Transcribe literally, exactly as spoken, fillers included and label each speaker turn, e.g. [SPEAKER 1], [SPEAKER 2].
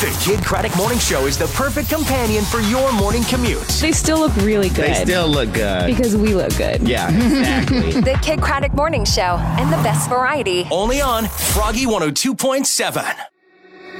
[SPEAKER 1] The Kid Craddock Morning Show is the perfect companion for your morning commute.
[SPEAKER 2] They still look really good.
[SPEAKER 3] They still look good.
[SPEAKER 2] Because we look good.
[SPEAKER 3] Yeah, exactly.
[SPEAKER 4] The Kid Craddock Morning Show and the best variety.
[SPEAKER 1] Only on Froggy one oh two point seven.